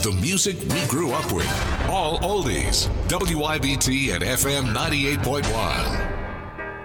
The music we grew up with. All oldies. WIBT and FM 98.1.